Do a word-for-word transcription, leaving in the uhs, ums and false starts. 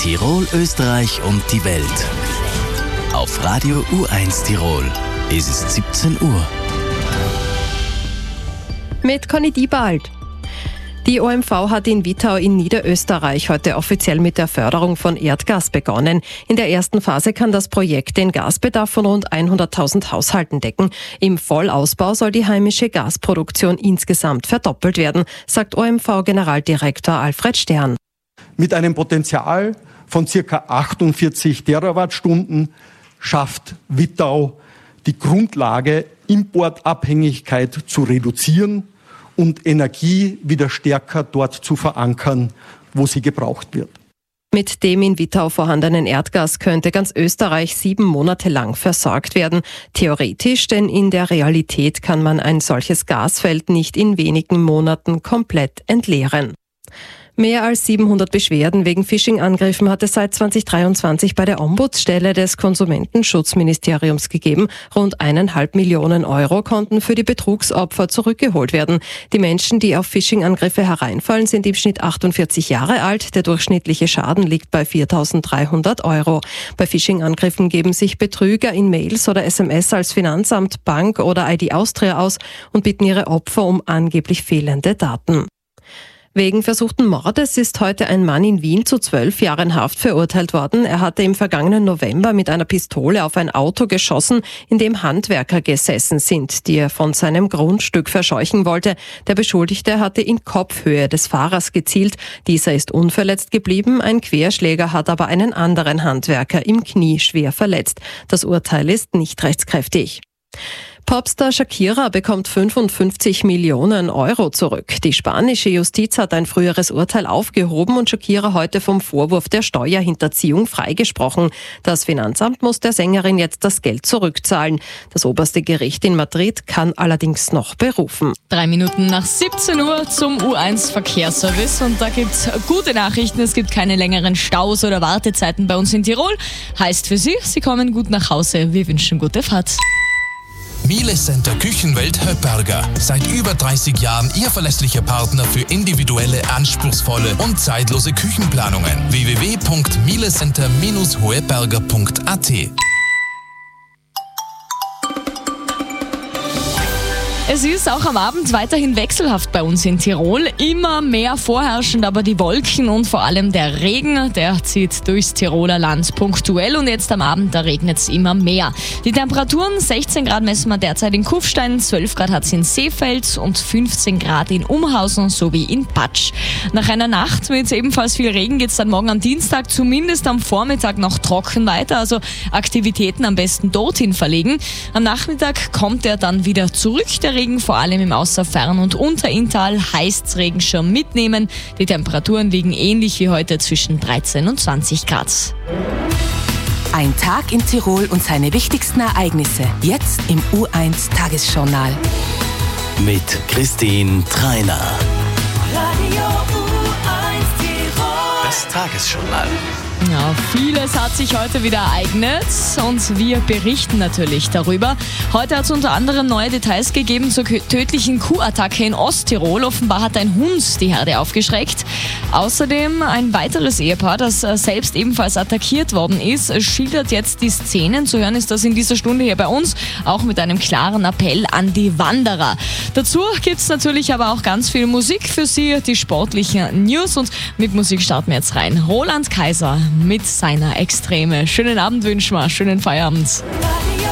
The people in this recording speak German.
Tirol, Österreich und die Welt. Auf Radio U eins Tirol ist es siebzehn Uhr. Mit Conny Diebald. Die O M V hat in Wittau in Niederösterreich heute offiziell mit der Förderung von Erdgas begonnen. In der ersten Phase kann das Projekt den Gasbedarf von rund hunderttausend Haushalten decken. Im Vollausbau soll die heimische Gasproduktion insgesamt verdoppelt werden, sagt O M V-Generaldirektor Alfred Stern. Mit einem Potenzial von ca. achtundvierzig Terawattstunden schafft Wittau die Grundlage, Importabhängigkeit zu reduzieren und Energie wieder stärker dort zu verankern, wo sie gebraucht wird. Mit dem in Wittau vorhandenen Erdgas könnte ganz Österreich sieben Monate lang versorgt werden. Theoretisch, denn in der Realität kann man ein solches Gasfeld nicht in wenigen Monaten komplett entleeren. Mehr als siebenhundert Beschwerden wegen Phishing-Angriffen hat es seit zweitausenddreiundzwanzig bei der Ombudsstelle des Konsumentenschutzministeriums gegeben. Rund eineinhalb Millionen Euro konnten für die Betrugsopfer zurückgeholt werden. Die Menschen, die auf Phishing-Angriffe hereinfallen, sind im Schnitt achtundvierzig Jahre alt. Der durchschnittliche Schaden liegt bei viertausenddreihundert Euro. Bei Phishing-Angriffen geben sich Betrüger in Mails oder S M S als Finanzamt, Bank oder I D Austria aus und bitten ihre Opfer um angeblich fehlende Daten. Wegen versuchten Mordes ist heute ein Mann in Wien zu zwölf Jahren Haft verurteilt worden. Er hatte im vergangenen November mit einer Pistole auf ein Auto geschossen, in dem Handwerker gesessen sind, die er von seinem Grundstück verscheuchen wollte. Der Beschuldigte hatte in Kopfhöhe des Fahrers gezielt. Dieser ist unverletzt geblieben. Ein Querschläger hat aber einen anderen Handwerker im Knie schwer verletzt. Das Urteil ist nicht rechtskräftig. Popstar Shakira bekommt fünfundfünfzig Millionen Euro zurück. Die spanische Justiz hat ein früheres Urteil aufgehoben und Shakira heute vom Vorwurf der Steuerhinterziehung freigesprochen. Das Finanzamt muss der Sängerin jetzt das Geld zurückzahlen. Das oberste Gericht in Madrid kann allerdings noch berufen. Drei Minuten nach siebzehn Uhr zum U eins Verkehrsservice und da gibt's gute Nachrichten. Es gibt keine längeren Staus oder Wartezeiten bei uns in Tirol. Heißt für Sie, Sie kommen gut nach Hause. Wir wünschen gute Fahrt. Miele Center Küchenwelt Höpperger. Seit über dreißig Jahren Ihr verlässlicher Partner für individuelle, anspruchsvolle und zeitlose Küchenplanungen. w w w punkt mielecenter Bindestrich hoeberger punkt a t. Es ist auch am Abend weiterhin wechselhaft bei uns in Tirol. Immer mehr vorherrschend aber die Wolken und vor allem der Regen, der zieht durchs Tiroler Land punktuell und jetzt am Abend, da regnet es immer mehr. Die Temperaturen, sechzehn Grad messen wir derzeit in Kufstein, zwölf Grad hat es in Seefeld und fünfzehn Grad in Umhausen sowie in Patsch. Nach einer Nacht mit ebenfalls viel Regen geht es dann morgen am Dienstag zumindest am Vormittag noch trocken weiter, also Aktivitäten am besten dorthin verlegen. Am Nachmittag kommt er dann wieder zurück, der Regen, vor allem im Außerfern- und Unterinntal, heißt's Regenschirm mitnehmen. Die Temperaturen liegen ähnlich wie heute zwischen dreizehn und zwanzig Grad. Ein Tag in Tirol und seine wichtigsten Ereignisse. Jetzt im U eins Tagesjournal. Mit Christine Treiner. Radio U eins Tirol. Das Tagesjournal. Ja, vieles hat sich heute wieder ereignet und wir berichten natürlich darüber. Heute hat es unter anderem neue Details gegeben zur tödlichen Kuhattacke in Osttirol. Offenbar hat ein Hund die Herde aufgeschreckt. Außerdem ein weiteres Ehepaar, das selbst ebenfalls attackiert worden ist, schildert jetzt die Szenen. Zu hören ist das in dieser Stunde hier bei uns, auch mit einem klaren Appell an die Wanderer. Dazu gibt es natürlich aber auch ganz viel Musik für Sie, die sportlichen News und mit Musik starten wir jetzt rein. Roland Kaiser mit seiner Extreme. Schönen Abend wünschen wir, schönen Feierabend. Radio